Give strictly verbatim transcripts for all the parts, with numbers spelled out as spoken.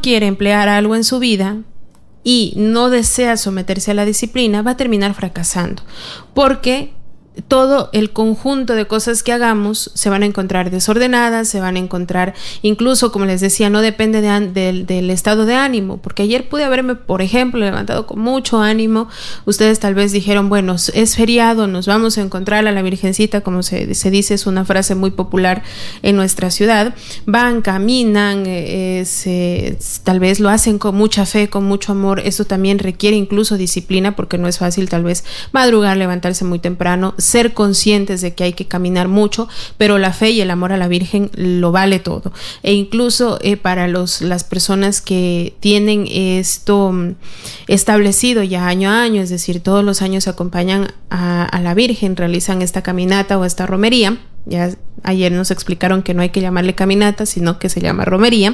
quiere emplear algo en su vida y no desea someterse a la disciplina, va a terminar fracasando, porque todo el conjunto de cosas que hagamos se van a encontrar desordenadas, se van a encontrar, incluso como les decía, no depende de, de, del estado de ánimo, porque ayer pude haberme, por ejemplo, levantado con mucho ánimo. Ustedes tal vez dijeron, bueno, es feriado, nos vamos a encontrar a la Virgencita, como se, se dice, es una frase muy popular en nuestra ciudad. Van, caminan, eh, se, tal vez lo hacen con mucha fe, con mucho amor. Eso también requiere incluso disciplina, porque no es fácil tal vez madrugar, levantarse muy temprano, ser conscientes de que hay que caminar mucho, pero la fe y el amor a la Virgen lo vale todo. E incluso eh, para los, las personas que tienen esto establecido ya año a año, es decir, todos los años acompañan a, a la Virgen, realizan esta caminata o esta romería. Ya ayer nos explicaron que no hay que llamarle caminata, sino que se llama romería.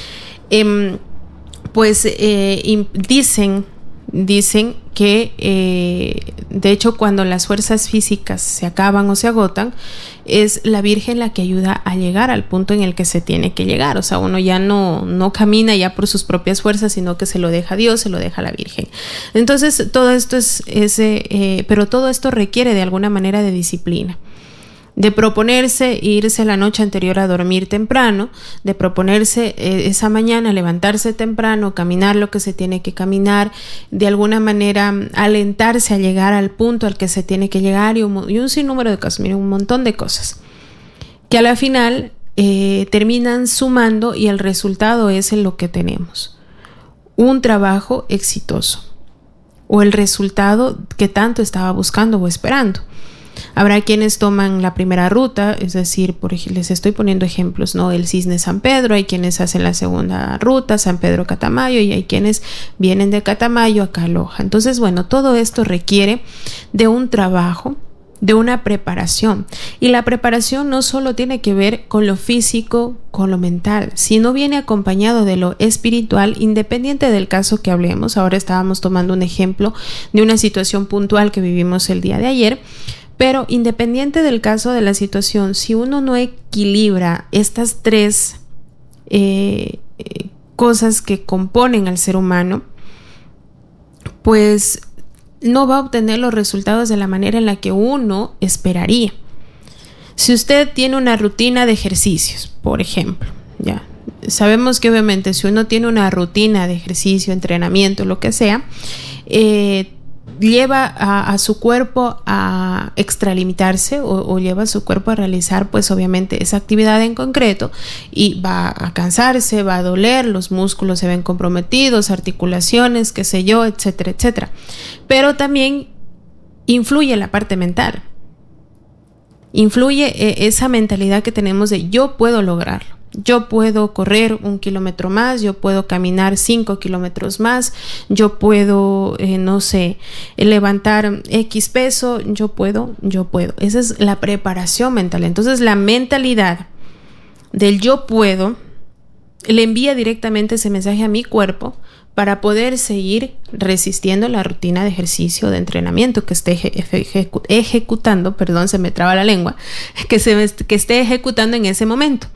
Eh, pues eh, dicen Dicen que, eh, de hecho, cuando las fuerzas físicas se acaban o se agotan, es la Virgen la que ayuda a llegar al punto en el que se tiene que llegar. O sea, uno ya no, no camina ya por sus propias fuerzas, sino que se lo deja a Dios, se lo deja a la Virgen. Entonces, todo esto es, es eh, pero todo esto requiere de alguna manera de disciplina. De proponerse irse la noche anterior a dormir temprano, de proponerse eh, esa mañana levantarse temprano, caminar lo que se tiene que caminar, de alguna manera alentarse a llegar al punto al que se tiene que llegar y un, y un sinnúmero de cosas, miren, un montón de cosas que a la final eh, terminan sumando y el resultado es en lo que tenemos, un trabajo exitoso o el resultado que tanto estaba buscando o esperando. Habrá quienes toman la primera ruta, es decir, por ejemplo, les estoy poniendo ejemplos, ¿no? El Cisne San Pedro, hay quienes hacen la segunda ruta, San Pedro Catamayo, y hay quienes vienen de Catamayo a Caloja. Entonces, bueno, todo esto requiere de un trabajo, de una preparación. Y la preparación no solo tiene que ver con lo físico, con lo mental, sino viene acompañado de lo espiritual, independiente del caso que hablemos. Ahora estábamos tomando un ejemplo de una situación puntual que vivimos el día de ayer. Pero independiente del caso de la situación, si uno no equilibra estas tres eh, eh, cosas que componen al ser humano, pues no va a obtener los resultados de la manera en la que uno esperaría. Si usted tiene una rutina de ejercicios, por ejemplo, ya sabemos que obviamente si uno tiene una rutina de ejercicio, entrenamiento, lo que sea, eh, lleva a, a su cuerpo a extralimitarse o, o lleva a su cuerpo a realizar pues obviamente esa actividad en concreto y va a cansarse, va a doler, los músculos se ven comprometidos, articulaciones, qué sé yo, etcétera, etcétera. Pero también influye la parte mental, influye eh, esa mentalidad que tenemos de yo puedo lograrlo. Yo puedo correr un kilómetro más, yo puedo caminar cinco kilómetros más, yo puedo, eh, no sé, levantar X peso, yo puedo, yo puedo. Esa es la preparación mental. Entonces la mentalidad del yo puedo le envía directamente ese mensaje a mi cuerpo para poder seguir resistiendo la rutina de ejercicio, de entrenamiento que esté ejecu- ejecutando, perdón, se me traba la lengua, que, se, que esté ejecutando en ese momento.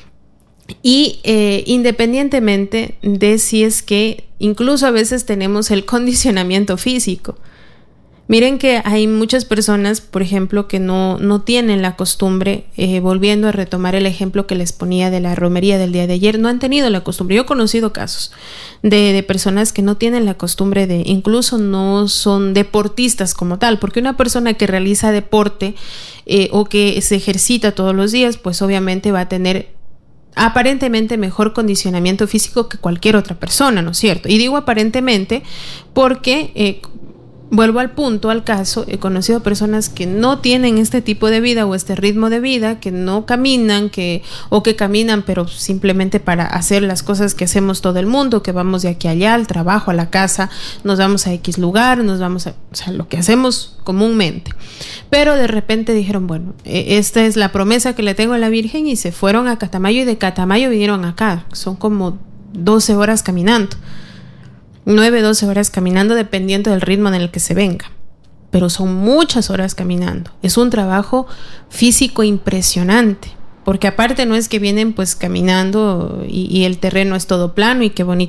Y eh, independientemente de si es que incluso a veces tenemos el condicionamiento físico. Miren que hay muchas personas, por ejemplo, que no, no tienen la costumbre, eh, volviendo a retomar el ejemplo que les ponía de la romería del día de ayer, no han tenido la costumbre. Yo he conocido casos de, de personas que no tienen la costumbre de, incluso no son deportistas como tal, porque una persona que realiza deporte eh, o que se ejercita todos los días, pues obviamente va a tener aparentemente mejor condicionamiento físico que cualquier otra persona, ¿no es cierto? Y digo aparentemente porque eh, vuelvo al punto, al caso, he conocido personas que no tienen este tipo de vida o este ritmo de vida, que no caminan, que o que caminan pero simplemente para hacer las cosas que hacemos todo el mundo, que vamos de aquí a allá, al trabajo, a la casa, nos vamos a X lugar, nos vamos a, o sea, lo que hacemos comúnmente. Pero de repente dijeron, bueno, esta es la promesa que le tengo a la Virgen, y se fueron a Catamayo, y de Catamayo vinieron acá, son como doce horas caminando. nueve, doce horas caminando dependiendo del ritmo en el que se venga, pero son muchas horas caminando. Es un trabajo físico impresionante, porque aparte no es que vienen pues caminando y, y el terreno es todo plano y qué bonito